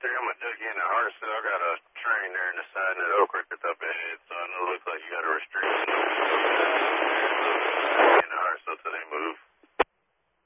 there. I'm going to dig in the Hartsville. I got a train there in the side of that Oak Creek that's up in